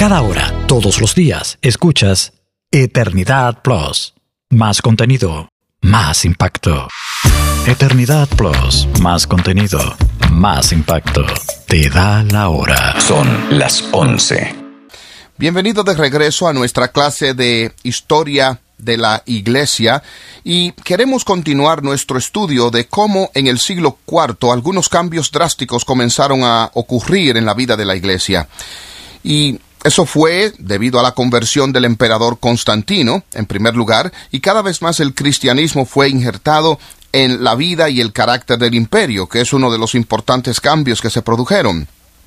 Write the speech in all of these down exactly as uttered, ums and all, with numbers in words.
Cada hora, todos los días, escuchas Eternidad Plus. Más contenido, más impacto. Eternidad Plus, más contenido, más impacto. Te da la hora. Son las once. Bienvenido de regreso a nuestra clase de Historia de la Iglesia, y queremos continuar nuestro estudio de cómo en el siglo cuarto algunos cambios drásticos comenzaron a ocurrir en la vida de la Iglesia. Y eso fue debido a la conversión del emperador Constantino, en primer lugar, y cada vez más el cristianismo fue injertado en la vida y el carácter del imperio, que es uno de los importantes cambios que se produjeron.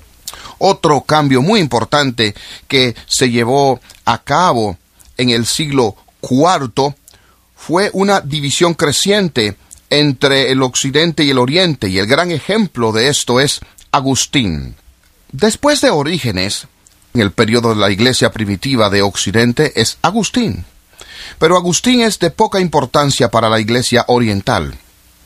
Otro cambio muy importante que se llevó a cabo en el siglo cuarto fue una división creciente entre el occidente y el oriente, y el gran ejemplo de esto es Agustín. Después de Orígenes, en el periodo de la iglesia primitiva de Occidente, es Agustín. Pero Agustín es de poca importancia para la iglesia oriental.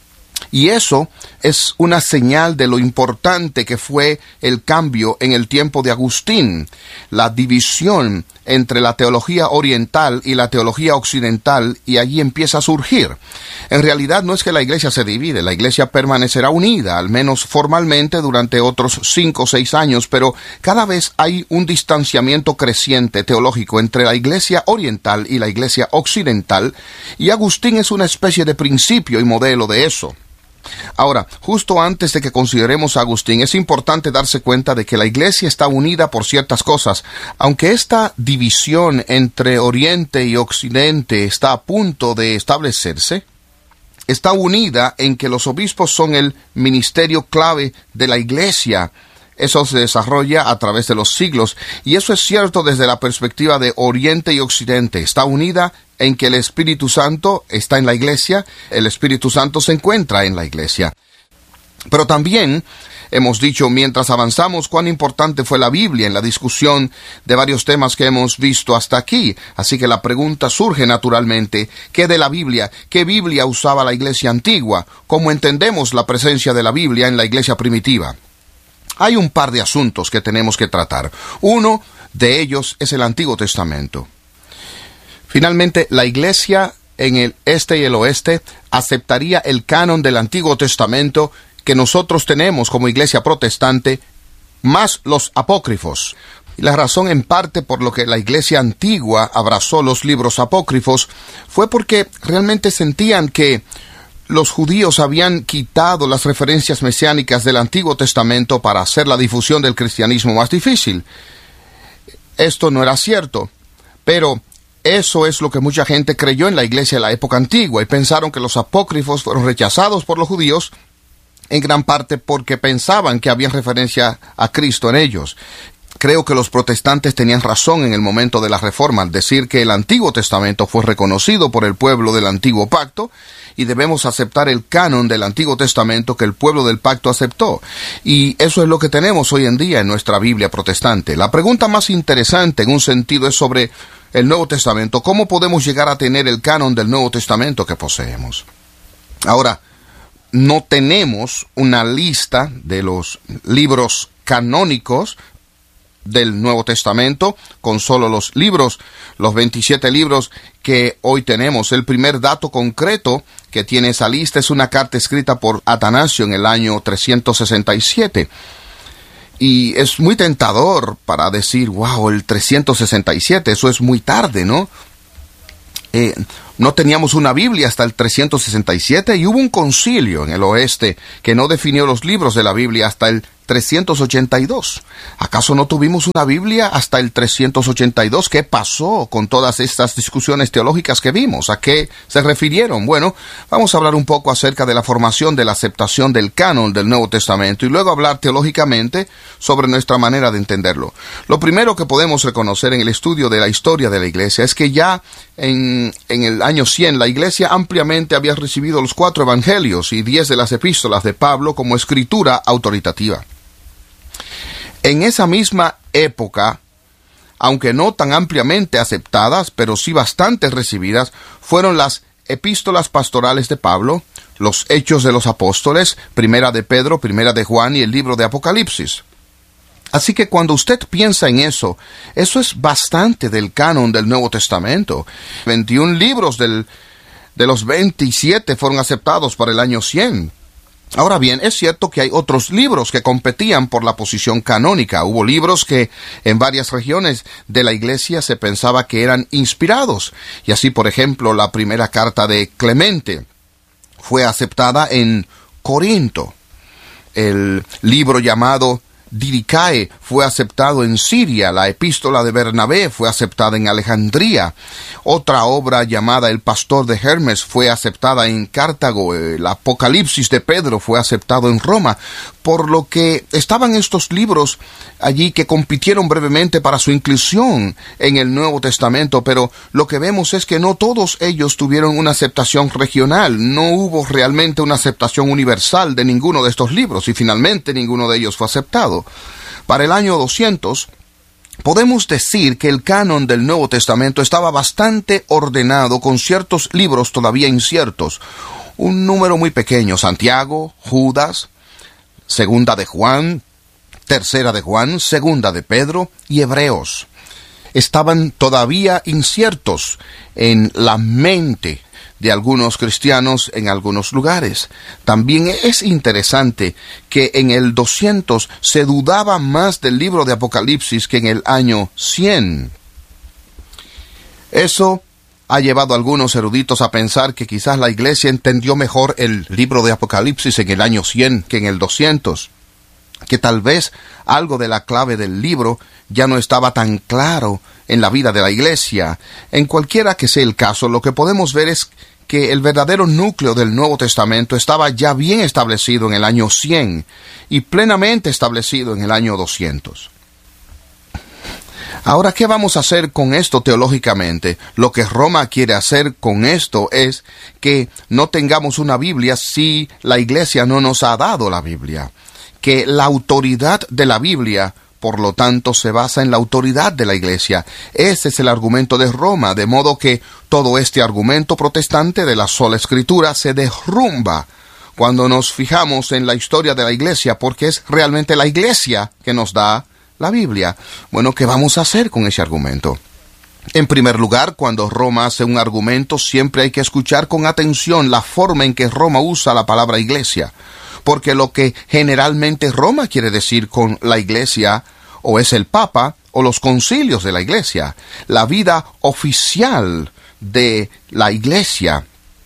Y eso es una señal de lo importante que fue el cambio en el tiempo de Agustín, la división entre la teología oriental y la teología occidental, y allí empieza a surgir. En realidad no es que la iglesia se divide, la iglesia permanecerá unida, al menos formalmente, durante otros cinco o seis años, pero cada vez hay un distanciamiento creciente teológico entre la iglesia oriental y la iglesia occidental, y Agustín es una especie de principio y modelo de eso. Ahora, justo antes de que consideremos a Agustín, es importante darse cuenta de que la iglesia está unida por ciertas cosas. Aunque esta división entre Oriente y Occidente está a punto de establecerse, está unida en que los obispos son el ministerio clave de la iglesia. Eso se desarrolla a través de los siglos, y eso es cierto desde la perspectiva de Oriente y Occidente. Está unida en que el Espíritu Santo está en la iglesia, el Espíritu Santo se encuentra en la iglesia. Pero también hemos dicho, mientras avanzamos, cuán importante fue la Biblia en la discusión de varios temas que hemos visto hasta aquí. Así que la pregunta surge naturalmente, ¿qué de la Biblia? ¿Qué Biblia usaba la iglesia antigua? ¿Cómo entendemos la presencia de la Biblia en la iglesia primitiva? Hay un par de asuntos que tenemos que tratar. Uno de ellos es el Antiguo Testamento. Finalmente, la iglesia en el este y el oeste aceptaría el canon del Antiguo Testamento que nosotros tenemos como iglesia protestante, más los apócrifos. Y la razón en parte por lo que la iglesia antigua abrazó los libros apócrifos fue porque realmente sentían que los judíos habían quitado las referencias mesiánicas del Antiguo Testamento para hacer la difusión del cristianismo más difícil. Esto no era cierto, pero eso es lo que mucha gente creyó en la iglesia de la época antigua, y pensaron que los apócrifos fueron rechazados por los judíos, en gran parte porque pensaban que había referencia a Cristo en ellos. Creo que los protestantes tenían razón en el momento de la Reforma al decir que el Antiguo Testamento fue reconocido por el pueblo del Antiguo Pacto, y debemos aceptar el canon del Antiguo Testamento que el pueblo del Pacto aceptó. Y eso es lo que tenemos hoy en día en nuestra Biblia protestante. La pregunta más interesante en un sentido es sobre el Nuevo Testamento. ¿Cómo podemos llegar a tener el canon del Nuevo Testamento que poseemos? Ahora, no tenemos una lista de los libros canónicos del Nuevo Testamento, con solo los libros, los veintisiete libros que hoy tenemos. El primer dato concreto que tiene esa lista es una carta escrita por Atanasio en el año trescientos sesenta y siete. Y es muy tentador para decir, wow, el trescientos sesenta y siete, eso es muy tarde, ¿no? Eh, no teníamos una Biblia hasta el trescientos sesenta y siete, y hubo un concilio en el oeste que no definió los libros de la Biblia hasta el trescientos ochenta y dos. ¿Acaso no tuvimos una Biblia hasta el trescientos ochenta y dos? ¿Qué pasó con todas estas discusiones teológicas que vimos? ¿A qué se refirieron? Bueno, vamos a hablar un poco acerca de la formación de la aceptación del canon del Nuevo Testamento, y luego hablar teológicamente sobre nuestra manera de entenderlo. Lo primero que podemos reconocer en el estudio de la historia de la Iglesia es que ya en, en el año cien la Iglesia ampliamente había recibido los cuatro evangelios y diez de las epístolas de Pablo como escritura autoritativa. En esa misma época, aunque no tan ampliamente aceptadas, pero sí bastante recibidas, fueron las epístolas pastorales de Pablo, los Hechos de los Apóstoles, Primera de Pedro, Primera de Juan y el libro de Apocalipsis. Así que cuando usted piensa en eso, eso es bastante del canon del Nuevo Testamento. veintiún libros del, de los veintisiete fueron aceptados para el año cien. Ahora bien, es cierto que hay otros libros que competían por la posición canónica. Hubo libros que en varias regiones de la Iglesia se pensaba que eran inspirados. Y así, por ejemplo, la primera carta de Clemente fue aceptada en Corinto. El libro llamado Didache fue aceptado en Siria. La epístola de Bernabé fue aceptada en Alejandría. Otra obra llamada El Pastor de Hermes fue aceptada en Cartago. El Apocalipsis de Pedro fue aceptado en Roma. Por lo que estaban estos libros allí que compitieron brevemente para su inclusión en el Nuevo Testamento, pero lo que vemos es que no todos ellos tuvieron una aceptación regional. No hubo realmente una aceptación universal de ninguno de estos libros, y finalmente ninguno de ellos fue aceptado. Para el año doscientos, podemos decir que el canon del Nuevo Testamento estaba bastante ordenado, con ciertos libros todavía inciertos. Un número muy pequeño: Santiago, Judas, Segunda de Juan, Tercera de Juan, Segunda de Pedro y Hebreos. Estaban todavía inciertos en la mente de algunos cristianos en algunos lugares. También es interesante que en el doscientos se dudaba más del libro de Apocalipsis que en el año cien. Eso ha llevado a algunos eruditos a pensar que quizás la Iglesia entendió mejor el libro de Apocalipsis en el año cien que en el doscientos. Que tal vez algo de la clave del libro ya no estaba tan claro en la vida de la Iglesia. En cualquiera que sea el caso, lo que podemos ver es que el verdadero núcleo del Nuevo Testamento estaba ya bien establecido en el año cien y plenamente establecido en el año doscientos. Ahora, ¿qué vamos a hacer con esto teológicamente? Lo que Roma quiere hacer con esto es que no tengamos una Biblia si la Iglesia no nos ha dado la Biblia. Que la autoridad de la Biblia, por lo tanto, se basa en la autoridad de la Iglesia. Ese es el argumento de Roma, de modo que todo este argumento protestante de la sola Escritura se derrumba cuando nos fijamos en la historia de la Iglesia, porque es realmente la Iglesia que nos da la Biblia. Bueno, ¿qué vamos a hacer con ese argumento? En primer lugar, cuando Roma hace un argumento, siempre hay que escuchar con atención la forma en que Roma usa la palabra Iglesia. Porque lo que generalmente Roma quiere decir con la Iglesia o es el Papa o los concilios de la Iglesia, la vida oficial de la Iglesia.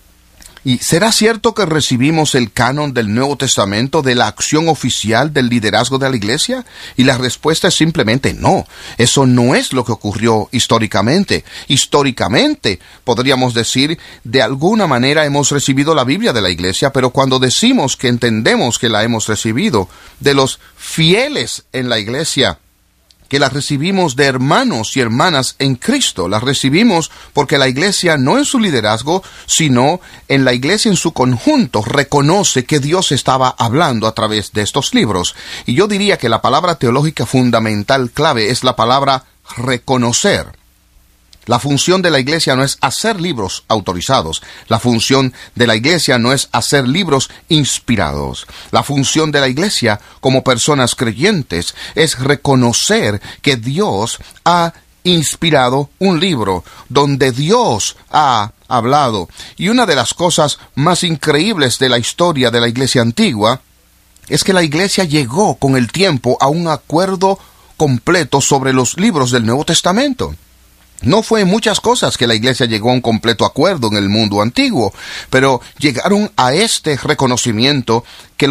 ¿Y será cierto que recibimos el canon del Nuevo Testamento de la acción oficial del liderazgo de la Iglesia? Y la respuesta es simplemente no. Eso no es lo que ocurrió históricamente. Históricamente, podríamos decir, de alguna manera hemos recibido la Biblia de la Iglesia, pero cuando decimos que entendemos que la hemos recibido de los fieles en la Iglesia, que la recibimos de hermanos y hermanas en Cristo, la recibimos porque la Iglesia, no en su liderazgo, sino en la Iglesia en su conjunto, reconoce que Dios estaba hablando a través de estos libros. Y yo diría que la palabra teológica fundamental clave es la palabra reconocer. La función de la Iglesia no es hacer libros autorizados. La función de la Iglesia no es hacer libros inspirados. La función de la Iglesia, como personas creyentes, es reconocer que Dios ha inspirado un libro donde Dios ha hablado. Y una de las cosas más increíbles de la historia de la Iglesia antigua es que la Iglesia llegó con el tiempo a un acuerdo completo sobre los libros del Nuevo Testamento. No fue en muchas cosas que la Iglesia llegó a un completo acuerdo en el mundo antiguo, pero llegaron a este reconocimiento que